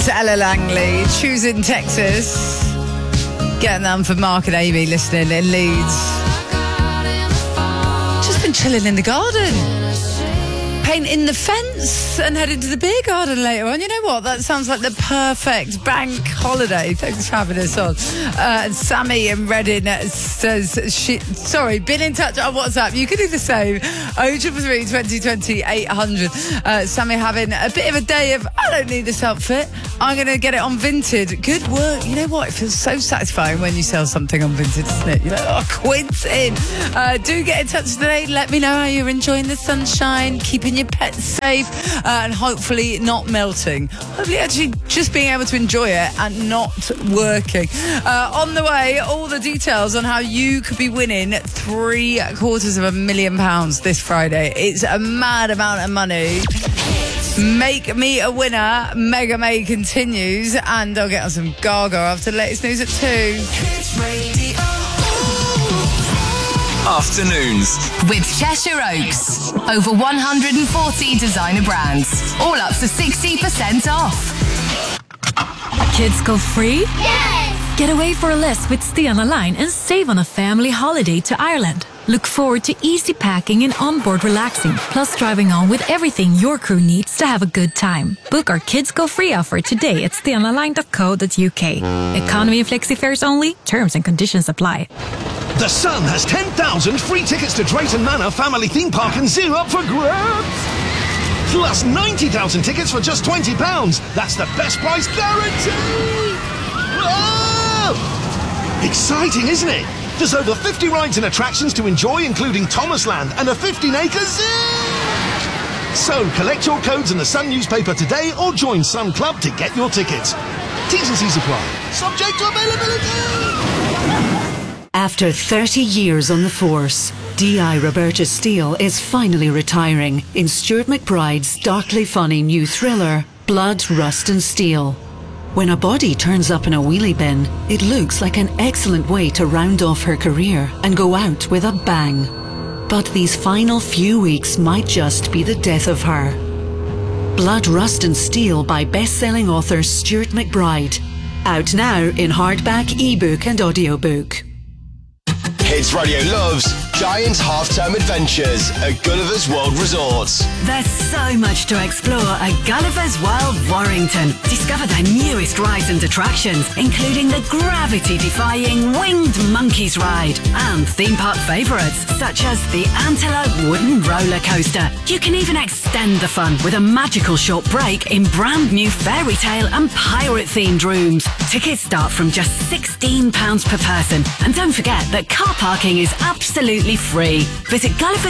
It's Ella Langley, choosing Texas. Getting them for Mark and Amy listening in Leeds. Just been chilling in the garden. Painting the fence and heading to the beer garden later on. You know what? That sounds like the perfect bank holiday. Thanks for having us on. Sammy in Reading says, been in touch on WhatsApp. You can do the same. 0333 2020 800. Sammy having a bit of a day of, I don't need this outfit. I'm going to get it on Vinted. Good work. You know what? It feels so satisfying when you sell something on Vinted, doesn't it? You're like, oh, quid's in. Do get in touch today. Let me know how you're enjoying the sunshine, keeping your pets safe, and hopefully not melting. Hopefully actually just being able to enjoy it and not working. On the way, all the details on how you could be winning £750,000 this Friday. It's a mad amount of money. Make me a winner. Mega May continues, and I'll get on some Gaga after the latest news at 2. Afternoons with Cheshire Oaks. Over 140 designer brands, all up to 60% off. Kids go free? Yes! Get away for a list with Stena Line and save on a family holiday to Ireland. Look forward to easy packing and onboard relaxing, plus driving on with everything your crew needs to have a good time. Book our Kids Go Free offer today at stenaline.co.uk. Economy and flexi fares only. Terms and conditions apply. The Sun has 10,000 free tickets to Drayton Manor Family Theme Park and Zoo up for grabs. Plus 90,000 tickets for just £20. That's the best price guarantee. Oh! Exciting, isn't it? There's over 50 rides and attractions to enjoy, including Thomasland and a 15-acre zoo. So collect your codes in the Sun newspaper today or join Sun Club to get your tickets. T's and C's apply. Subject to availability. After 30 years on the force, D.I. Roberta Steele is finally retiring in Stuart McBride's darkly funny new thriller, Blood, Rust and Steel. When a body turns up in a wheelie bin, it looks like an excellent way to round off her career and go out with a bang. But these final few weeks might just be the death of her. Blood, Rust and Steel by best-selling author Stuart McBride. Out now in hardback, ebook and audiobook. Hits Radio loves Giant Half-Term Adventures at Gulliver's World Resorts. There's so much to explore at Gulliver's World Warrington. Discover their newest rides and attractions, including the gravity-defying Winged Monkeys ride and theme park favourites such as the Antelope Wooden Roller Coaster. You can even extend the fun with a magical short break in brand new fairy tale and pirate-themed rooms. Tickets start from just £16 per person. And don't forget that car parking is absolutely free. Visit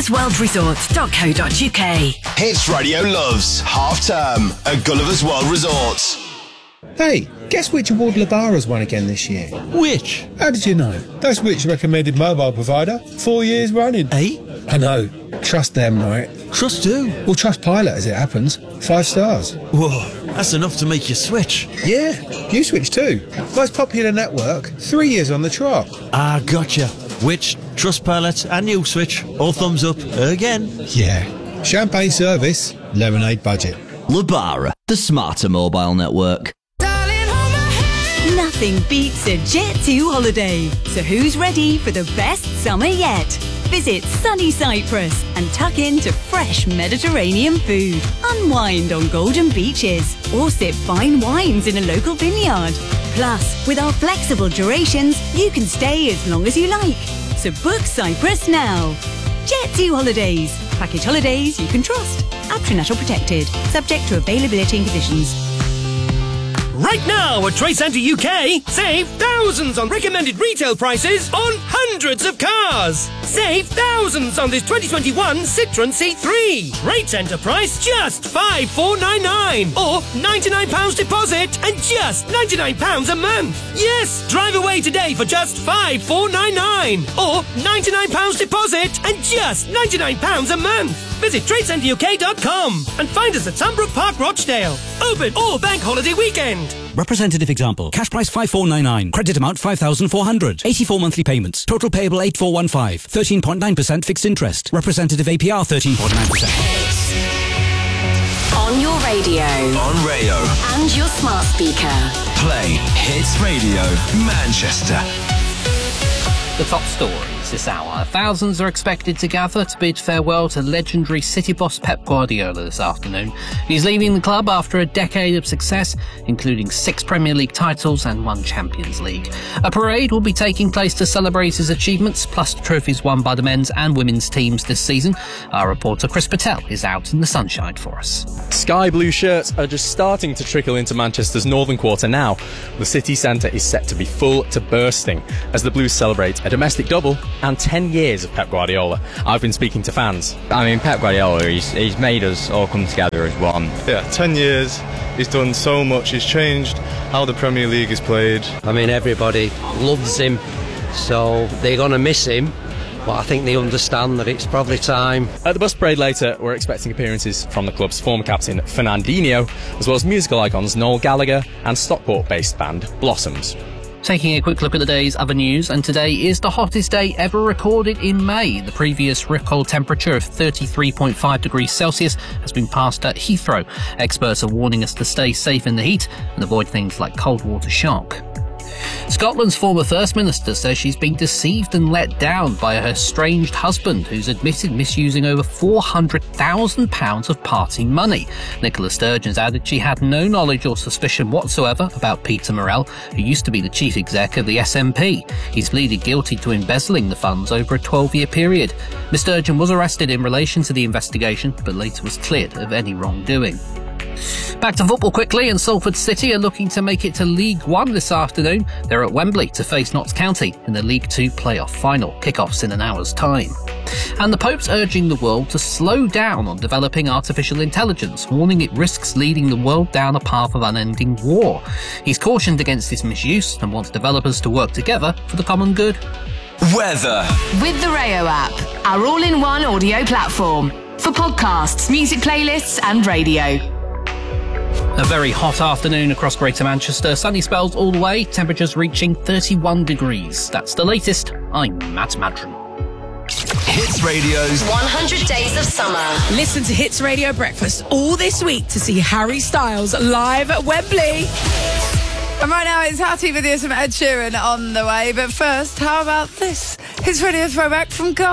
gulliversworldresorts.co.uk. Hits Radio loves Half-Term at Gulliver's World Resorts. Hey, guess which award Lebara's won again this year? Which? How did you know? That's which recommended mobile provider. 4 years running. Eh? I know. Trust them, right? Trust who? Well, Trustpilot, as it happens. 5 stars. Whoa, that's enough to make you switch. Yeah, you switch too. Most popular network, 3 years on the trot. Ah, gotcha. Which, Trustpilot and you switch, all thumbs up again. Yeah. Champagne service, lemonade budget. Lebara, the smarter mobile network. Nothing beats a Jet2 holiday. So who's ready for the best summer yet? Visit sunny Cyprus and tuck into fresh Mediterranean food. Unwind on golden beaches or sip fine wines in a local vineyard. Plus, with our flexible durations, you can stay as long as you like. So book Cyprus now. Jet2 Holidays. Package holidays you can trust. Aptronatal protected. Subject to availability and conditions. Right now at Trade Centre UK, save thousands on recommended retail prices on hundreds of cars. Save thousands on this 2021 Citroën C3. Trade Centre price just £5,499 or £99 deposit and just £99 a month. Yes, drive away today for just £5,499 or £99 deposit and just £99 a month. Visit TradeCenterUK.com and find us at Sunbrook Park, Rochdale. Open all bank holiday weekend. Representative example. Cash price 5,499. Credit amount 5,400. 84 monthly payments. Total payable 8,415. 13.9% fixed interest. Representative APR 13.9%. On On your radio. On Rayo. And your smart speaker. Play Hits Radio Manchester. The top stories this hour. Thousands are expected to gather to bid farewell to legendary City boss Pep Guardiola this afternoon. He's leaving the club after a decade of success, including 6 Premier League titles and 1 Champions League. A parade will be taking place to celebrate his achievements, plus the trophies won by the men's and women's teams this season. Our reporter Chris Patel is out in the sunshine for us. Sky blue shirts are just starting to trickle into Manchester's northern quarter now. The city centre is set to be full to bursting as the Blues celebrate a domestic double and 10 years of Pep Guardiola. I've been speaking to fans. I mean, Pep Guardiola, he's made us all come together as one. Yeah, 10 years, he's done so much, he's changed how the Premier League is played. I mean, everybody loves him, so they're going to miss him, but I think they understand that it's probably time. At the bus parade later, we're expecting appearances from the club's former captain Fernandinho, as well as musical icons Noel Gallagher and Stockport-based band Blossoms. Taking a quick look at the day's other news, and today is the hottest day ever recorded in May. The previous record temperature of 33.5 degrees Celsius has been passed at Heathrow. Experts are warning us to stay safe in the heat and avoid things like cold water shock. Scotland's former First Minister says she's been deceived and let down by her estranged husband, who's admitted misusing over £400,000 of party money. Nicola Sturgeon's added she had no knowledge or suspicion whatsoever about Peter Morell, who used to be the chief exec of the SNP. He's pleaded guilty to embezzling the funds over a 12-year period. Ms Sturgeon was arrested in relation to the investigation, but later was cleared of any wrongdoing. Back to football quickly, and Salford City are looking to make it to League One this afternoon. They're at Wembley to face Notts County in the League Two playoff final. Kick-off's in an hour's time. And the Pope's urging the world to slow down on developing artificial intelligence, warning it risks leading the world down a path of unending war. He's cautioned against its misuse and wants developers to work together for the common good. Weather. With the Rayo app, our all-in-one audio platform for podcasts, music playlists and radio. A very hot afternoon across Greater Manchester. Sunny spells all the way, temperatures reaching 31 degrees. That's the latest. I'm Matt Madron. Hits Radio's 100 Days of Summer. Listen to Hits Radio Breakfast all this week to see Harry Styles live at Wembley. And right now it's Hattie with you, some Ed Sheeran on the way. But first, how about this? Hits Radio throwback from God.